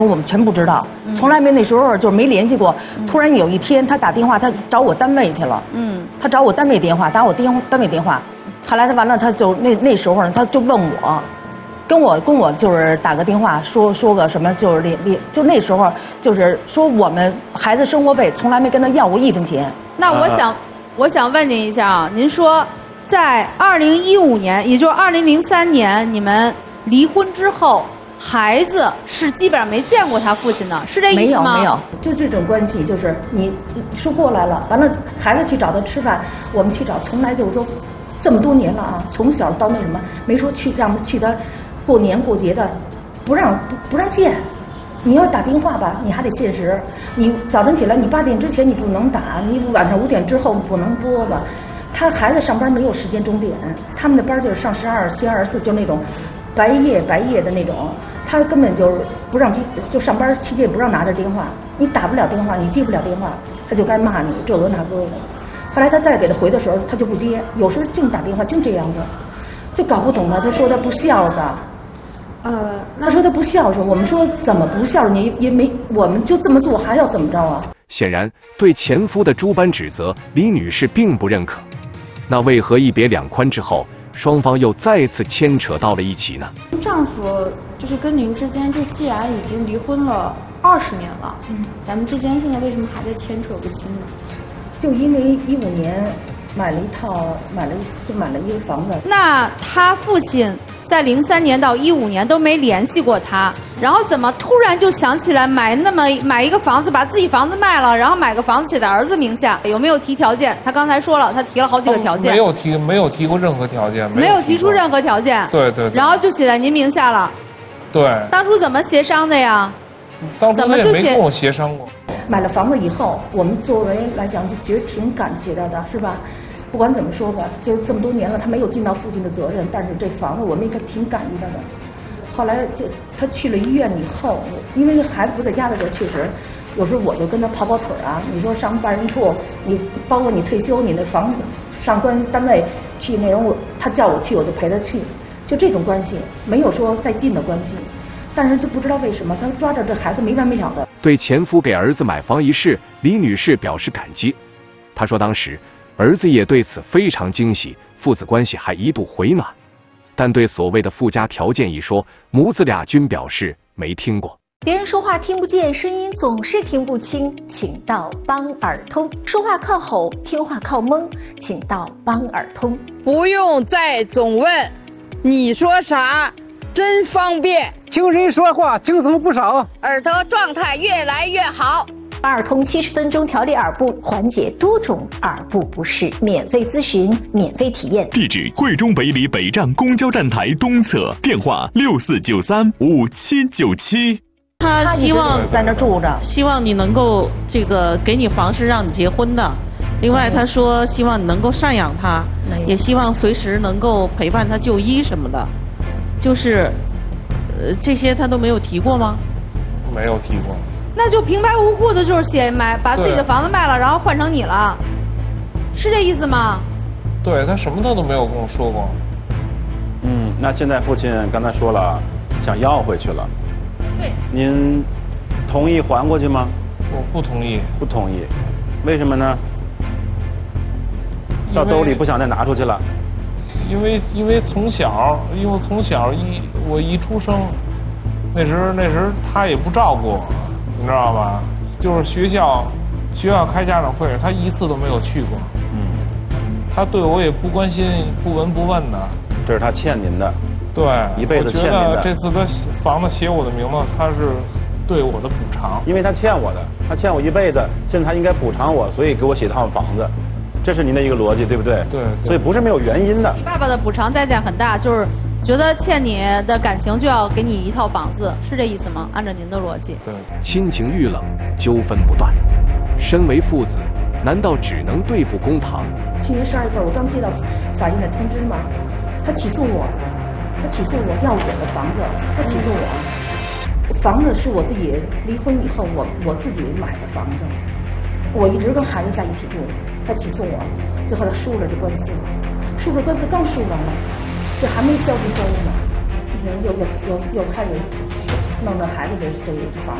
我们全不知道，从来没那时候就是没联系过。突然有一天，他打电话，他找我单位去了。他找我单位电话，打我单位电话。后来他完了，他就那时候呢，他就问我，跟我就是打个电话，说个什么，就是就那时候就是说我们孩子生活费从来没跟他要过1分钱。 那我想问您一下啊，您说在2015年，也就是2003年，你们离婚之后。孩子是基本上没见过他父亲的，是这意思吗？ 没有，就这种关系，就是你说过来了，完了孩子去找他吃饭，我们去找，从来就是说这么多年了啊，从小到那什么，没说去让他去他过年过节的，不让见。你要打电话吧，你还得限时，你早晨起来你8点之前你不能打，你晚上5点之后不能拨吧。他孩子上班没有时间钟点，他们的班就是上12、歇24，就那种白夜的那种。他根本就是不让就上班期间不让拿着电话，你打不了电话，你接不了电话，他就该骂你这个那个的。后来他再给他回的时候，他就不接，有时候就打电话就这样子，就搞不懂了。他说他不孝的，他说他不孝顺，我们说怎么不孝顺？你也没，我们就这么做，还要怎么着啊？ 显然，对前夫的诸般指责，李女士并不认可。那为何一别两宽之后，双方又再次牵扯到了一起呢？ 丈夫就是跟您之间，就既然已经离婚了20年了，咱们之间现在为什么还在牵扯不清呢？ 就因为15年买了一个房子。 那他父亲在03年到15年都没联系过他，然后怎么突然就想起来买一个房子，把自己房子卖了，然后买个房子写在儿子名下？有没有提条件？他刚才说了，他提了好几个条件。 没有提过任何条件， 没有提出任何条件。 对。然后就写在您名下了。 对。 当初怎么协商的呀？ 当初也没跟我协商过。 买了房子以后，我们作为来讲就觉得挺感谢他的，是吧？不管怎么说吧，就是这么多年了，他没有尽到父亲的责任，但是这房子我们也挺感激他的。后来就他去了医院以后，因为孩子不在家的时候，确实有时候我就跟他跑腿啊。你说上办人处，你包括你退休，你那房子上单位去那种，他叫我去，我就陪他去，就这种关系，没有说再近的关系。但是就不知道为什么他抓着这孩子没完没了的。 对前夫给儿子买房一事，李女士表示感激。她说当时儿子也对此非常惊喜，父子关系还一度回暖。但对所谓的附加条件一说，母子俩均表示没听过。 别人说话听不见，声音总是听不清，请到帮耳通。说话靠吼，听话靠蒙，请到帮耳通。 不用再总问，你说啥？真方便， 听人说话轻松不少， 耳朵状态越来越好。 帮耳通70分钟调理耳部，缓解多种耳部不适，免费咨询，免费体验。 地址：惠中北里北站公交站台东侧，电话64935797。 他希望在那住着， 希望你能够给你房是让你结婚的。另外，他说希望你能够赡养他，也希望随时能够陪伴他就医什么的。就是这些他都没有提过吗？ 没有提过。 那就平白无故的就是把自己的房子卖了，然后换成你了，是这意思吗？ 对，他什么他都没有跟我说过。 那现在父亲刚才说了，想要回去了。 对。 您同意还过去吗？ 我不同意。 不同意，为什么呢？到兜里不想再拿出去了。 因为从小我一出生，那时候他也不照顾我，你知道吧？就是学校开家长会，他一次都没有去过。他对我也不关心，不闻不问的。这是他欠您的。对，一辈子欠您的。 我觉得这次他房子写我的名字，他是对我的补偿。 因为他欠我的，他欠我一辈子，现在他应该补偿我，所以给我写一套房子。这是您的一个逻辑，对不对？ 对。 所以不是没有原因的。 你爸爸的补偿代价很大，就是觉得欠你的感情就要给你一套房子，是这意思吗？按照您的逻辑。 对。 亲情愈冷，纠纷不断。身为父子，难道只能对簿公堂？ 去年12月份，我刚接到法院的通知嘛，他起诉我要我的房子，他起诉我。房子是我自己离婚以后我自己买的房子，我一直跟孩子在一起住。他起诉我，最后他输了这官司，刚输完了，这还没消息收呢，又开始弄得孩子都有房。